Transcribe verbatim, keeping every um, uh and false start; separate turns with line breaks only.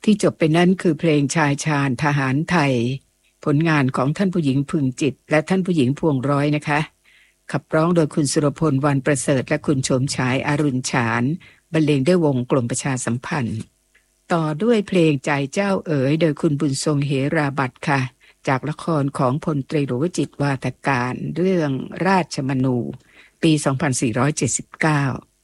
ที่จบไปนั้นคือเพลงชายชาญทหารไทยผลงานของท่านผู้หญิงพึงจิตและท่านผู้หญิงพวงร้อยนะคะขับร้องโดยคุณสุรพลวรรณประเสริฐและคุณโฉมฉายอรุณฉานบรรเลงด้วยวงกลมประชาสัมพันธ์ต่อด้วยเพลงใจเจ้าเอ๋ยโดยคุณบุญทรงเหราบัตรค่ะจากละครของพลตรีหลวงวจิตรวาทการเรื่องราชมนูปีสองพันสี่ร้อยเจ็ดสิบเก้า